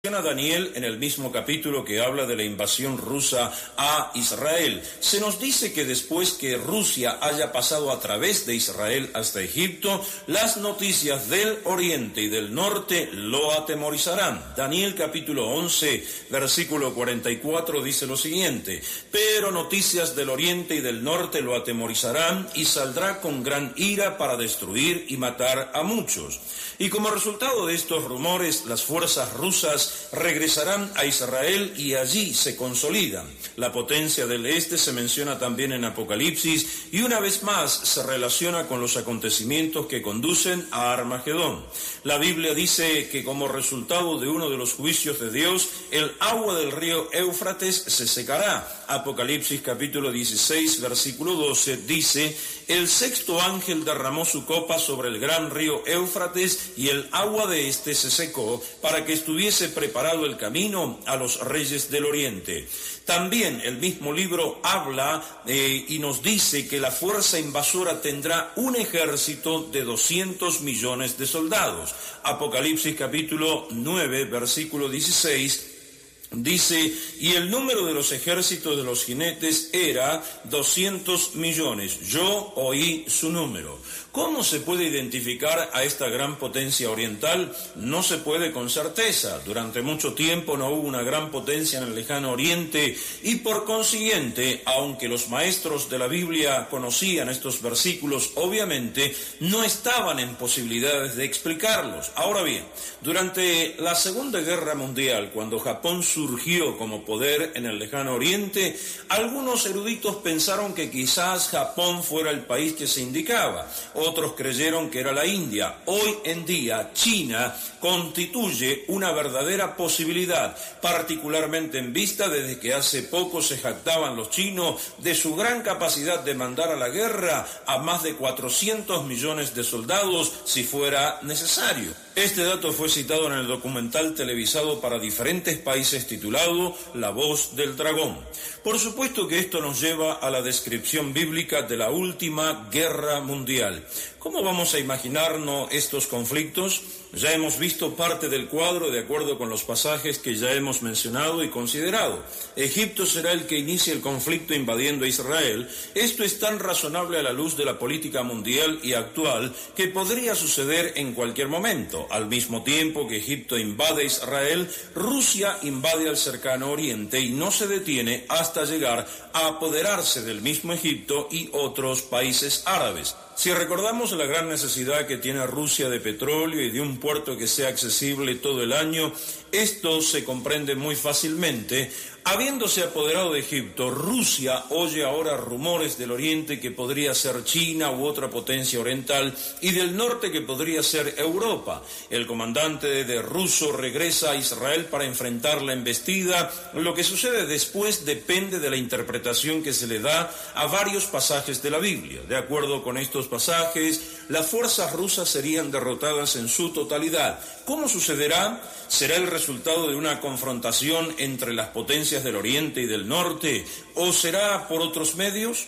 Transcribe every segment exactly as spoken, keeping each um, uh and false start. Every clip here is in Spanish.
A Daniel en el mismo capítulo que habla de la invasión rusa a Israel. Se nos dice que después que Rusia haya pasado a través de Israel hasta Egipto, las noticias del oriente y del norte lo atemorizarán. Daniel capítulo once, versículo cuarenta y cuatro dice lo siguiente: pero noticias del oriente y del norte lo atemorizarán y saldrá con gran ira para destruir y matar a muchos. Y como resultado de estos rumores, las fuerzas rusas regresarán a Israel y allí se consolidan. La potencia del este se menciona también en Apocalipsis y una vez más se relaciona con los acontecimientos que conducen a Armagedón. La Biblia dice que como resultado de uno de los juicios de Dios, el agua del río Éufrates se secará. Apocalipsis capítulo dieciséis, versículo doce dice: el sexto ángel derramó su copa sobre el gran río Éufrates y el agua de éste se secó para que estuviese preparado el camino a los reyes del oriente. También el mismo libro habla eh, y nos dice que la fuerza invasora tendrá un ejército de doscientos millones de soldados. Apocalipsis capítulo nueve, versículo dieciséis. Dice, y el número de los ejércitos de los jinetes era doscientos millones. Yo oí su número. ¿Cómo se puede identificar a esta gran potencia oriental? No se puede con certeza. Durante mucho tiempo no hubo una gran potencia en el lejano oriente y por consiguiente, aunque los maestros de la Biblia conocían estos versículos, obviamente no estaban en posibilidades de explicarlos. Ahora bien, durante la Segunda Guerra Mundial, cuando Japón surgió como poder en el lejano oriente, algunos eruditos pensaron que quizás Japón fuera el país que se indicaba. Otros creyeron que era la India. Hoy en día, China constituye una verdadera posibilidad, particularmente en vista desde que hace poco se jactaban los chinos de su gran capacidad de mandar a la guerra a más de cuatrocientos millones de soldados si fuera necesario. Este dato fue citado en el documental televisado para diferentes países titulado La Voz del Dragón. Por supuesto que esto nos lleva a la descripción bíblica de la última guerra mundial. ¿Cómo vamos a imaginarnos estos conflictos? Ya hemos visto parte del cuadro de acuerdo con los pasajes que ya hemos mencionado y considerado. Egipto será el que inicie el conflicto invadiendo a Israel. Esto es tan razonable a la luz de la política mundial y actual que podría suceder en cualquier momento. Al mismo tiempo que Egipto invade a Israel, Rusia invade al cercano oriente y no se detiene hasta llegar a apoderarse del mismo Egipto y otros países árabes. Si recordamos la gran necesidad que tiene Rusia de petróleo y de un puerto que sea accesible todo el año, esto se comprende muy fácilmente. Habiéndose apoderado de Egipto, Rusia oye ahora rumores del oriente que podría ser China u otra potencia oriental y del norte que podría ser Europa. El comandante de ruso regresa a Israel para enfrentar la embestida. Lo que sucede después depende de la interpretación que se le da a varios pasajes de la Biblia. De acuerdo con estos pasajes, las fuerzas rusas serían derrotadas en su totalidad. ¿Cómo sucederá? ¿Será el resultado de una confrontación entre las potencias del oriente y del norte, o será por otros medios?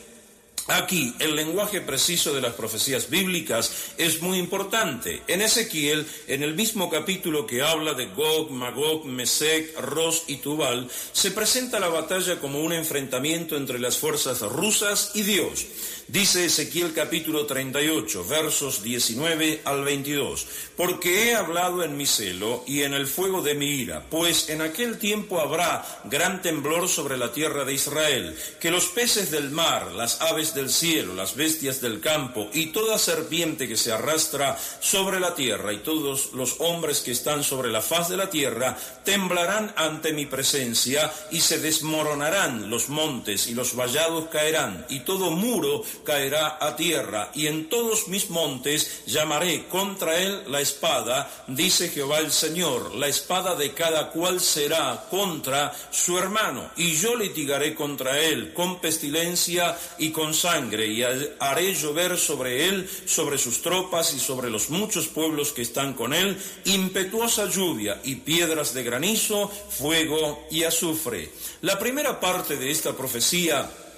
Aquí, el lenguaje preciso de las profecías bíblicas es muy importante. En Ezequiel, en el mismo capítulo que habla de Gog, Magog, Mesec, Ros y Tubal, se presenta la batalla como un enfrentamiento entre las fuerzas rusas y Dios. Dice Ezequiel capítulo treinta y ocho, versos diecinueve al veintidós, porque he hablado en mi celo y en el fuego de mi ira, pues en aquel tiempo habrá gran temblor sobre la tierra de Israel, que los peces del mar, las aves del cielo, las bestias del campo y toda serpiente que se arrastra sobre la tierra y todos los hombres que están sobre la faz de la tierra temblarán ante mi presencia y se desmoronarán los montes y los vallados caerán y todo muro caerá a tierra y en todos mis montes llamaré contra él la espada, dice Jehová el Señor, la espada de cada cual será contra su hermano y yo litigaré contra él con pestilencia y con sangre y haré llover sobre él, sobre sus tropas y sobre los muchos pueblos que están con él, impetuosa lluvia y piedras de granizo, fuego y azufre. La primera parte de esta profecía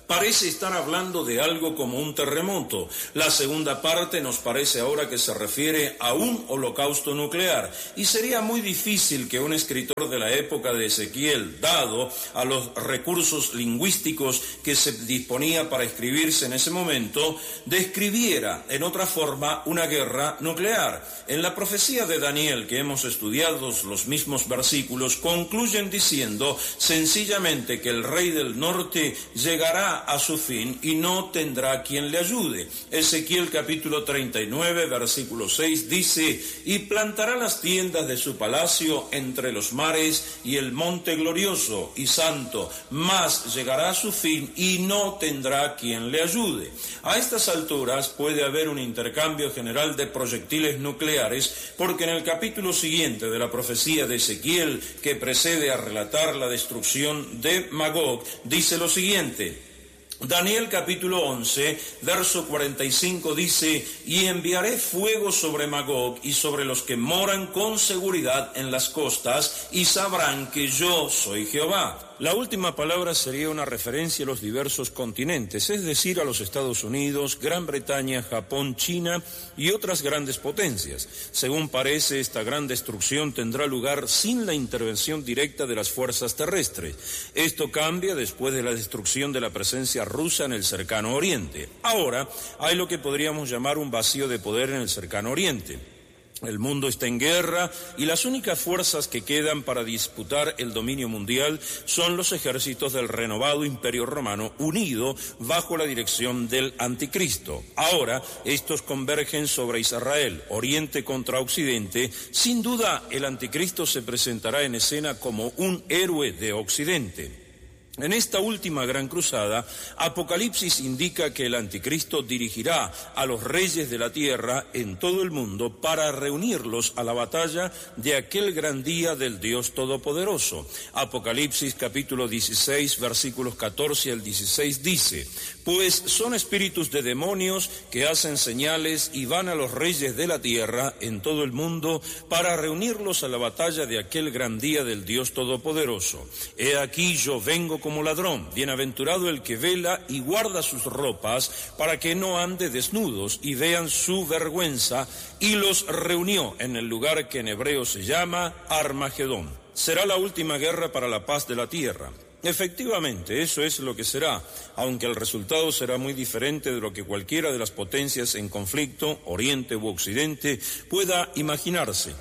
Parece estar hablando de algo como un terremoto. La segunda parte nos parece ahora que se refiere a un holocausto nuclear, y sería muy difícil que un escritor de la época de Ezequiel, dado a los recursos lingüísticos que se disponía para escribirse en ese momento, describiera en otra forma una guerra nuclear. En la profecía de Daniel que hemos estudiado, los mismos versículos concluyen diciendo sencillamente que el rey del norte llegará a su fin y no tendrá quien le ayude. Ezequiel capítulo treinta y nueve, versículo seis dice: y plantará las tiendas de su palacio entre los mares y el monte glorioso y santo, mas llegará a su fin y no tendrá quien le ayude. A estas alturas puede haber un intercambio general de proyectiles nucleares, porque en el capítulo siguiente de la profecía de Ezequiel, que precede a relatar la destrucción de Magog, dice lo siguiente. Daniel capítulo once, verso cuarenta y cinco dice: y enviaré fuego sobre Magog y sobre los que moran con seguridad en las costas, y sabrán que yo soy Jehová. La última palabra sería una referencia a los diversos continentes, es decir, a los Estados Unidos, Gran Bretaña, Japón, China y otras grandes potencias. Según parece, esta gran destrucción tendrá lugar sin la intervención directa de las fuerzas terrestres. Esto cambia después de la destrucción de la presencia rusa en el cercano Oriente. Ahora hay lo que podríamos llamar un vacío de poder en el cercano Oriente. El mundo está en guerra y las únicas fuerzas que quedan para disputar el dominio mundial son los ejércitos del renovado Imperio Romano unido bajo la dirección del Anticristo. Ahora, estos convergen sobre Israel, Oriente contra Occidente. Sin duda, el Anticristo se presentará en escena como un héroe de Occidente. En esta última gran cruzada, Apocalipsis indica que el Anticristo dirigirá a los reyes de la tierra en todo el mundo para reunirlos a la batalla de aquel gran día del Dios Todopoderoso. Apocalipsis capítulo dieciséis, versículos catorce al dieciséis dice: pues son espíritus de demonios que hacen señales y van a los reyes de la tierra en todo el mundo para reunirlos a la batalla de aquel gran día del Dios Todopoderoso. He aquí yo vengo como ladrón, bienaventurado el que vela y guarda sus ropas para que no ande desnudos y vean su vergüenza, y los reunió en el lugar que en hebreo se llama Armagedón. Será la última guerra para la paz de la tierra. Efectivamente, eso es lo que será, aunque el resultado será muy diferente de lo que cualquiera de las potencias en conflicto, Oriente u Occidente, pueda imaginarse.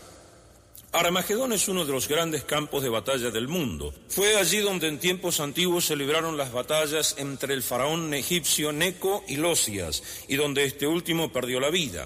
Armagedón es uno de los grandes campos de batalla del mundo. Fue allí donde en tiempos antiguos se libraron las batallas entre el faraón egipcio Neco y Losias, y donde este último perdió la vida.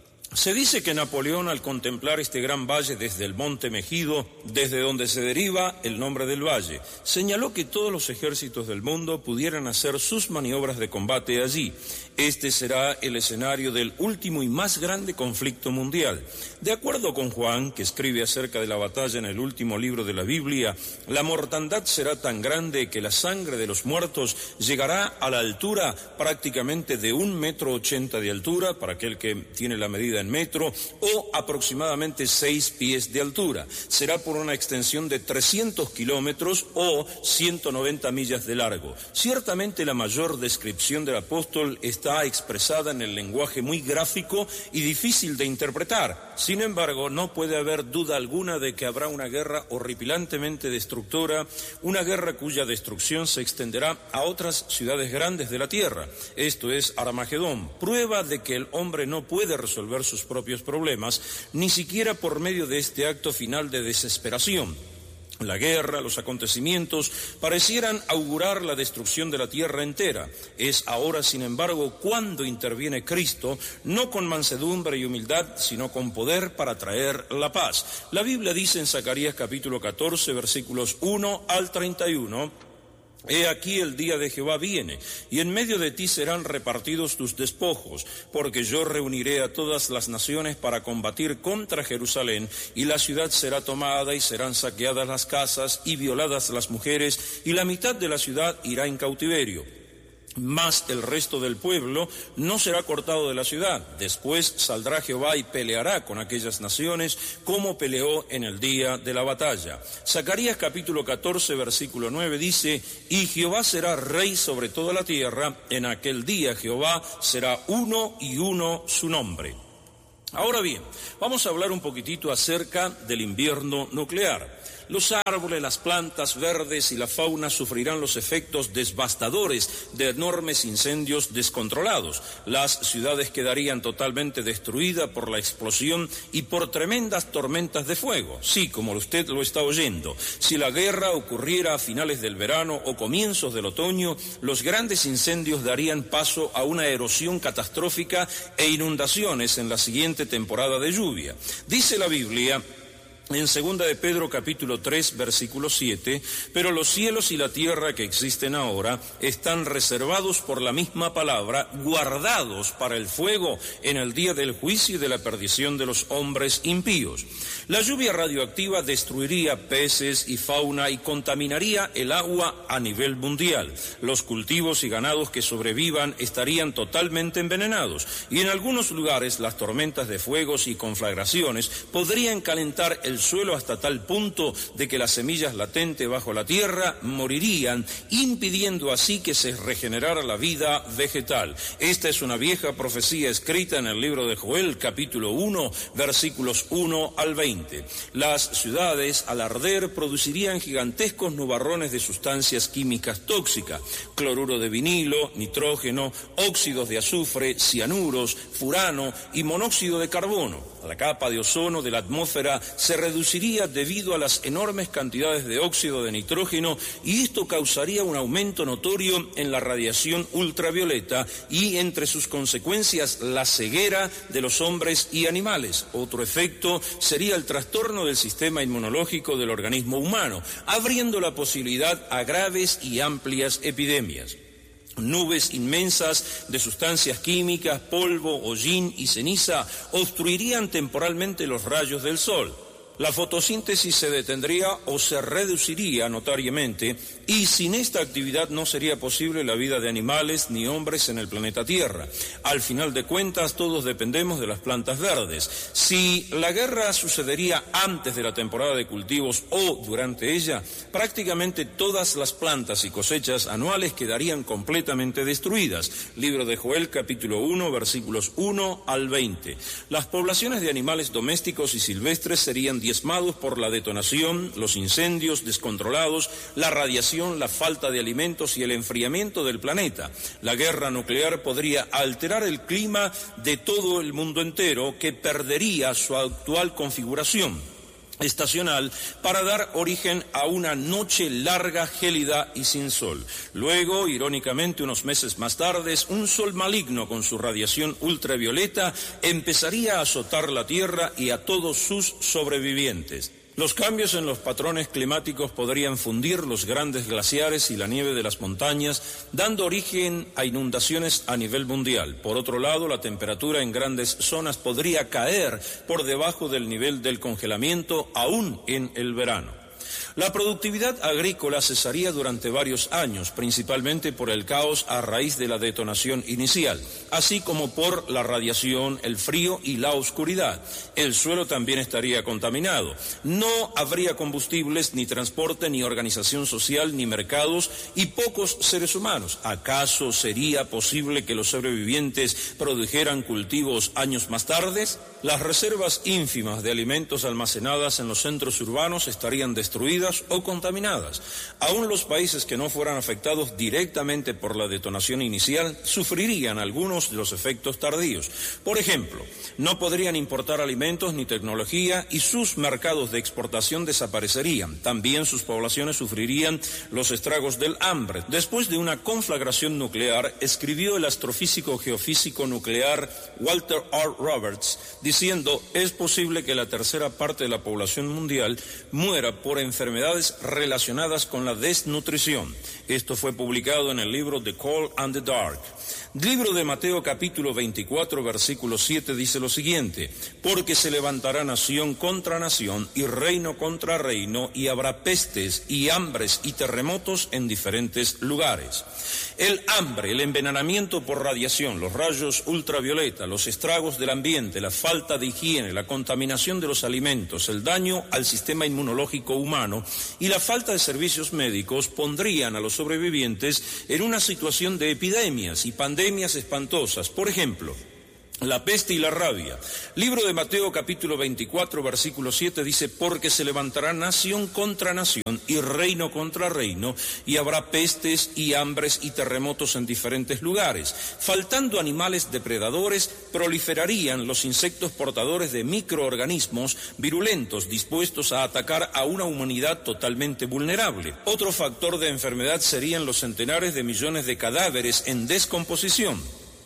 Se dice que Napoleón, al contemplar este gran valle desde el monte Megido, desde donde se deriva el nombre del valle, señaló que todos los ejércitos del mundo pudieran hacer sus maniobras de combate allí. Este será el escenario del último y más grande conflicto mundial. De acuerdo con Juan, que escribe acerca de la batalla en el último libro de la Biblia, la mortandad será tan grande que la sangre de los muertos llegará a la altura prácticamente de un metro ochenta de altura, para aquel que tiene la medida en metro, o aproximadamente seis pies de altura. Será por una extensión de trescientos kilómetros o ciento noventa millas de largo. Ciertamente la mayor descripción del apóstol está expresada en el lenguaje muy gráfico y difícil de interpretar. Sin embargo, no puede haber duda alguna de que habrá una guerra horripilantemente destructora, una guerra cuya destrucción se extenderá a otras ciudades grandes de la tierra. Esto es Armagedón, prueba de que el hombre no puede resolver sus propios problemas, ni siquiera por medio de este acto final de desesperación. La guerra, los acontecimientos, parecieran augurar la destrucción de la tierra entera. Es ahora, sin embargo, cuando interviene Cristo, no con mansedumbre y humildad, sino con poder para traer la paz. La Biblia dice en Zacarías capítulo catorce, versículos uno al treinta y uno, He aquí el día de Jehová viene, y en medio de ti serán repartidos tus despojos, porque yo reuniré a todas las naciones para combatir contra Jerusalén, y la ciudad será tomada, y serán saqueadas las casas, y violadas las mujeres, y la mitad de la ciudad irá en cautiverio. Mas el resto del pueblo no será cortado de la ciudad. Después saldrá Jehová y peleará con aquellas naciones como peleó en el día de la batalla. Zacarías capítulo catorce, versículo nueve dice, y Jehová será rey sobre toda la tierra, en aquel día Jehová será uno y uno su nombre. Ahora bien, vamos a hablar un poquitito acerca del invierno nuclear. Los árboles, las plantas verdes y la fauna sufrirán los efectos devastadores de enormes incendios descontrolados. Las ciudades quedarían totalmente destruidas por la explosión y por tremendas tormentas de fuego. Sí, como usted lo está oyendo, si la guerra ocurriera a finales del verano o comienzos del otoño, los grandes incendios darían paso a una erosión catastrófica e inundaciones en la siguiente temporada de lluvia. Dice la Biblia en segunda de Pedro capítulo tres versículo siete, pero los cielos y la tierra que existen ahora están reservados por la misma palabra, guardados para el fuego en el día del juicio y de la perdición de los hombres impíos. La lluvia radioactiva destruiría peces y fauna y contaminaría el agua a nivel mundial. Los cultivos y ganados que sobrevivan estarían totalmente envenenados y en algunos lugares las tormentas de fuegos y conflagraciones podrían calentar el suelo hasta tal punto de que las semillas latentes bajo la tierra morirían, impidiendo así que se regenerara la vida vegetal. Esta es una vieja profecía escrita en el libro de Joel, capítulo uno, versículos uno al veinte. Las ciudades, al arder, producirían gigantescos nubarrones de sustancias químicas tóxicas, cloruro de vinilo, nitrógeno, óxidos de azufre, cianuros, furano y monóxido de carbono. La capa de ozono de la atmósfera se reduciría debido a las enormes cantidades de óxido de nitrógeno y esto causaría un aumento notorio en la radiación ultravioleta y entre sus consecuencias la ceguera de los hombres y animales. Otro efecto sería el trastorno del sistema inmunológico del organismo humano, abriendo la posibilidad a graves y amplias epidemias. Nubes inmensas de sustancias químicas, polvo, hollín y ceniza obstruirían temporalmente los rayos del sol. La fotosíntesis se detendría o se reduciría notariamente y sin esta actividad no sería posible la vida de animales ni hombres en el planeta Tierra. Al final de cuentas, todos dependemos de las plantas verdes. Si la guerra sucedería antes de la temporada de cultivos o durante ella, prácticamente todas las plantas y cosechas anuales quedarían completamente destruidas. Libro de Joel, capítulo uno, versículos uno al veinte. Las poblaciones de animales domésticos y silvestres serían diezmados por la detonación, los incendios descontrolados, la radiación, la falta de alimentos y el enfriamiento del planeta. La guerra nuclear podría alterar el clima de todo el mundo entero, que perdería su actual configuración estacional para dar origen a una noche larga, gélida y sin sol. Luego, irónicamente, unos meses más tarde, un sol maligno con su radiación ultravioleta empezaría a azotar la Tierra y a todos sus sobrevivientes. Los cambios en los patrones climáticos podrían fundir los grandes glaciares y la nieve de las montañas, dando origen a inundaciones a nivel mundial. Por otro lado, la temperatura en grandes zonas podría caer por debajo del nivel del congelamiento, aún en el verano. La productividad agrícola cesaría durante varios años, principalmente por el caos a raíz de la detonación inicial, así como por la radiación, el frío y la oscuridad. El suelo también estaría contaminado. No habría combustibles, ni transporte, ni organización social, ni mercados y pocos seres humanos. ¿Acaso sería posible que los sobrevivientes produjeran cultivos años más tarde? Las reservas ínfimas de alimentos almacenadas en los centros urbanos estarían destruidas o contaminadas. Aún los países que no fueran afectados directamente por la detonación inicial sufrirían algunos de los efectos tardíos. Por ejemplo, no podrían importar alimentos ni tecnología y sus mercados de exportación desaparecerían. También sus poblaciones sufrirían los estragos del hambre. Después de una conflagración nuclear, escribió el astrofísico geofísico nuclear Walter R. Roberts, diciendo: es posible que la tercera parte de la población mundial muera por enfermedades enfermedades relacionadas con la desnutrición. Esto fue publicado en el libro The Cold and the Dark. Libro de Mateo capítulo veinticuatro versículo siete dice lo siguiente: porque se levantará nación contra nación y reino contra reino, y habrá pestes y hambres y terremotos en diferentes lugares. El hambre, el envenenamiento por radiación, los rayos ultravioleta, los estragos del ambiente, la falta de higiene, la contaminación de los alimentos, el daño al sistema inmunológico humano y la falta de servicios médicos pondrían a los sobrevivientes en una situación de epidemias y pandemias espantosas. Por ejemplo, la peste y la rabia. Libro de Mateo capítulo veinticuatro versículo siete dice: porque se levantará nación contra nación y reino contra reino, y habrá pestes y hambres y terremotos en diferentes lugares. Faltando animales depredadores, proliferarían los insectos portadores de microorganismos virulentos dispuestos a atacar a una humanidad totalmente vulnerable. Otro factor de enfermedad serían los centenares de millones de cadáveres en descomposición.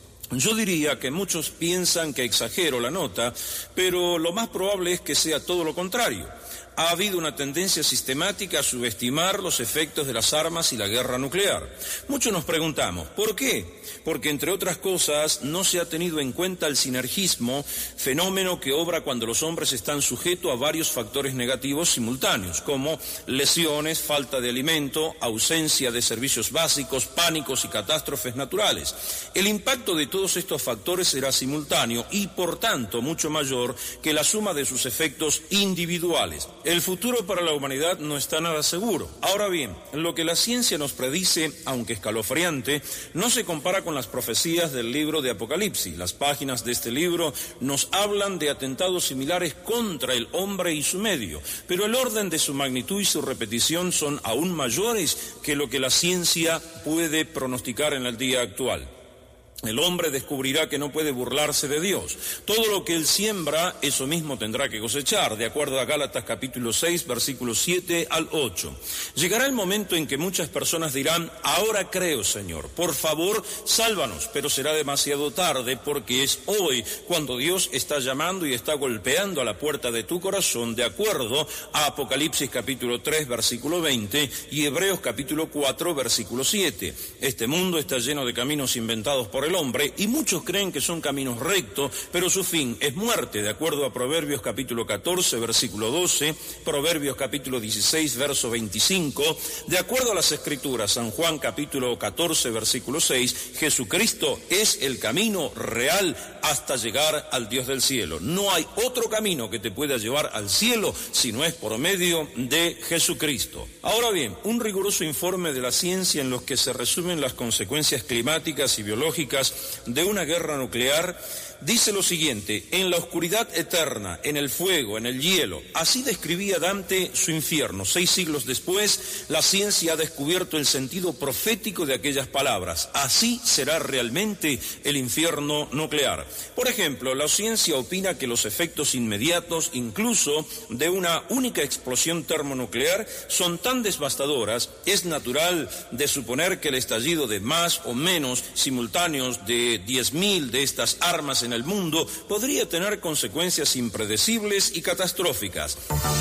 Yo diría que muchos piensan que exagero la nota, pero lo más probable es que sea todo lo contrario. Ha habido una tendencia sistemática a subestimar los efectos de las armas y la guerra nuclear. Muchos nos preguntamos, ¿por qué? Porque, entre otras cosas, no se ha tenido en cuenta el sinergismo, fenómeno que obra cuando los hombres están sujetos a varios factores negativos simultáneos, como lesiones, falta de alimento, ausencia de servicios básicos, pánicos y catástrofes naturales. El impacto de todos estos factores será simultáneo y, por tanto, mucho mayor que la suma de sus efectos individuales. El futuro para la humanidad no está nada seguro. Ahora bien, lo que la ciencia nos predice, aunque escalofriante, no se compara con las profecías del libro de Apocalipsis. Las páginas de este libro nos hablan de atentados similares contra el hombre y su medio, pero el orden de su magnitud y su repetición son aún mayores que lo que la ciencia puede pronosticar en el día actual. El hombre descubrirá que no puede burlarse de Dios. Todo lo que él siembra, eso mismo tendrá que cosechar, de acuerdo a Gálatas capítulo seis, versículos siete al ocho. Llegará el momento en que muchas personas dirán: ahora creo, Señor, por favor, sálvanos, pero será demasiado tarde, porque es hoy cuando Dios está llamando y está golpeando a la puerta de tu corazón, de acuerdo a Apocalipsis capítulo tres, versículo veinte, y Hebreos capítulo cuatro, versículo siete. Este mundo está lleno de caminos inventados por el hombre, y muchos creen que son caminos rectos, pero su fin es muerte, de acuerdo a Proverbios capítulo catorce, versículo doce, Proverbios capítulo dieciséis, verso veinticinco, de acuerdo a las Escrituras, San Juan capítulo catorce, versículo seis, Jesucristo es el camino real hasta llegar al Dios del cielo. No hay otro camino que te pueda llevar al cielo si no es por medio de Jesucristo. Ahora bien, un riguroso informe de la ciencia en los que se resumen las consecuencias climáticas y biológicas de una guerra nuclear dice lo siguiente: en la oscuridad eterna, en el fuego, en el hielo. Así describía Dante su infierno. Seis siglos después, la ciencia ha descubierto el sentido profético de aquellas palabras. Así será realmente el infierno nuclear. Por ejemplo, la ciencia opina que los efectos inmediatos, incluso de una única explosión termonuclear, son tan devastadoras, es natural de suponer que el estallido de más o menos simultáneos de diez mil de estas armas en el mundo podría tener consecuencias impredecibles y catastróficas.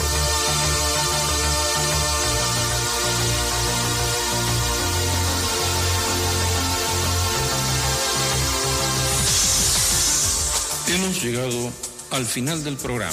Hemos llegado al final del programa.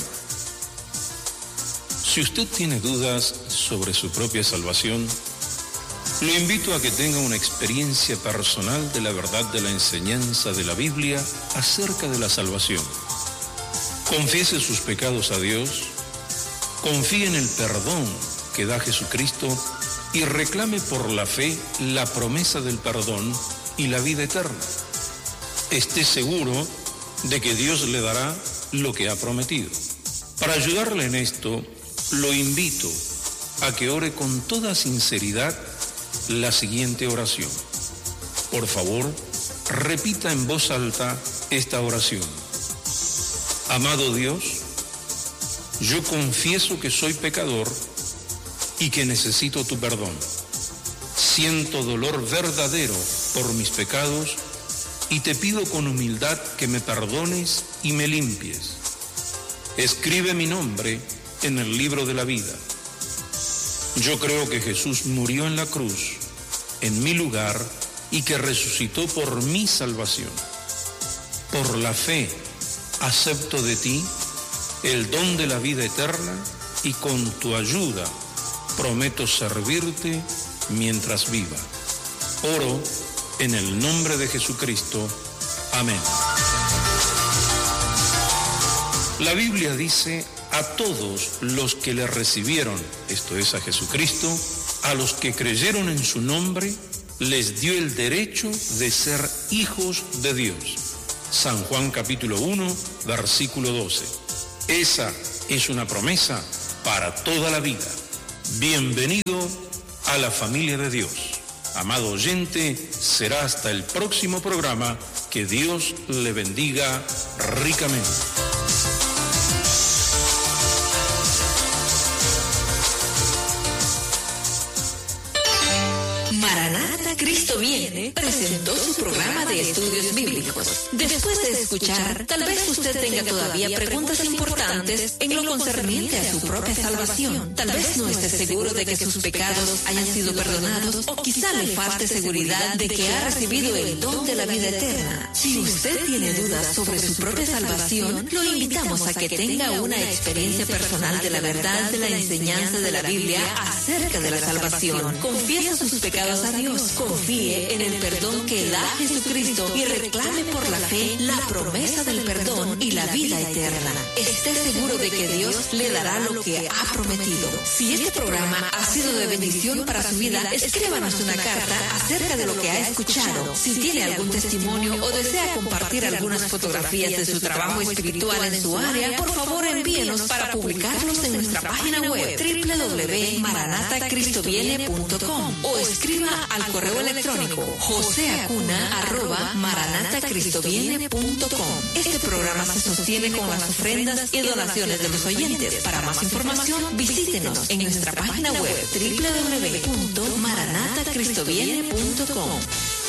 Si usted tiene dudas sobre su propia salvación, lo invito a que tenga una experiencia personal de la verdad de la enseñanza de la Biblia acerca de la salvación. Confiese sus pecados a Dios, confíe en el perdón que da Jesucristo y reclame por la fe la promesa del perdón y la vida eterna. Esté seguro de que Dios le dará lo que ha prometido. Para ayudarle en esto, lo invito a que ore con toda sinceridad la siguiente oración. Por favor, repita en voz alta esta oración. Amado Dios, yo confieso que soy pecador y que necesito tu perdón. Siento dolor verdadero por mis pecados y te pido con humildad que me perdones y me limpies. Escribe mi nombre en el libro de la vida. Yo creo que Jesús murió en la cruz, en mi lugar, y que resucitó por mi salvación. Por la fe, acepto de ti el don de la vida eterna y con tu ayuda prometo servirte mientras viva. Oro en el nombre de Jesucristo. Amén. La Biblia dice: a todos los que le recibieron, esto es a Jesucristo, a los que creyeron en su nombre, les dio el derecho de ser hijos de Dios. San Juan capítulo uno, versículo doce. Esa es una promesa para toda la vida. Bienvenido a la familia de Dios. Amado oyente, será hasta el próximo programa. Que Dios le bendiga ricamente. Maranata, Cristo viene, presentó su programa de estudios bíblicos. Después de escuchar, tal vez usted tenga todavía preguntas importantes en lo concerniente a su propia salvación. Tal vez no esté seguro de que sus pecados hayan sido perdonados, o quizá le falte seguridad de que ha recibido el don de la vida eterna. Si usted tiene dudas sobre su propia salvación, lo invitamos a que tenga una experiencia personal de la verdad de la enseñanza de la Biblia acerca de la salvación. Confiesa sus pecados a Dios, confíe en el perdón que da Jesucristo y reclame por la fe la promesa del perdón y la vida eterna. Esté seguro de que Dios le dará lo que ha prometido. Si este programa ha sido de bendición para su vida, escríbanos una carta acerca de lo que ha escuchado. Si tiene algún testimonio o desea compartir algunas fotografías de su trabajo espiritual en su área, por favor envíenos para publicarlos en nuestra página web doble u doble u doble u punto maranata cristo viene punto com o escriba al correo electrónico joseacuna arroba maranata cristo viene punto com. Este programa se sostiene con las ofrendas y donaciones de los oyentes. Para más información, visítenos en nuestra página web doble u doble u doble u punto maranata cristo viene punto com.